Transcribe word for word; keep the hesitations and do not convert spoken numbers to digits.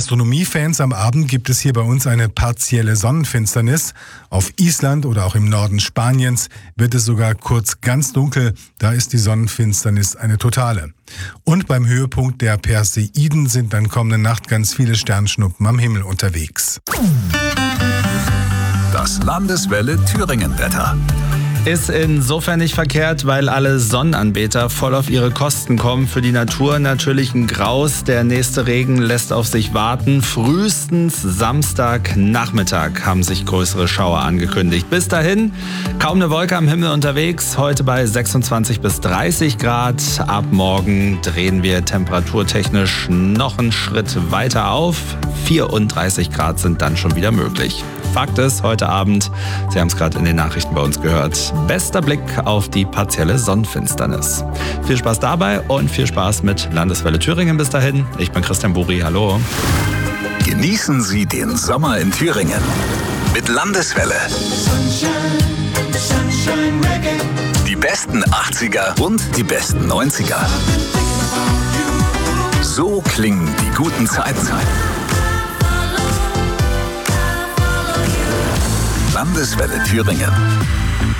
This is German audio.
Astronomiefans, am Abend gibt es hier bei uns eine partielle Sonnenfinsternis. Auf Island oder auch im Norden Spaniens wird es sogar kurz ganz dunkel. Da ist die Sonnenfinsternis eine totale. Und beim Höhepunkt der Perseiden sind dann kommende Nacht ganz viele Sternschnuppen am Himmel unterwegs. Das Landeswelle Thüringen-Wetter. Ist insofern nicht verkehrt, weil alle Sonnenanbeter voll auf ihre Kosten kommen. Für die Natur natürlich ein Graus. Der nächste Regen lässt auf sich warten. Frühestens Samstagnachmittag haben sich größere Schauer angekündigt. Bis dahin kaum eine Wolke am Himmel unterwegs. Heute bei sechsundzwanzig bis dreißig Grad. Ab morgen drehen wir temperaturtechnisch noch einen Schritt weiter auf. vierunddreißig Grad sind dann schon wieder möglich. Fakt ist, heute Abend, Sie haben es gerade in den Nachrichten bei uns gehört, bester Blick auf die partielle Sonnenfinsternis. Viel Spaß dabei und viel Spaß mit Landeswelle Thüringen bis dahin. Ich bin Christian Buri, hallo. Genießen Sie den Sommer in Thüringen mit Landeswelle. Die besten achtziger und die besten neunziger. So klingen die guten Zeiten. Landeswelle Thüringen.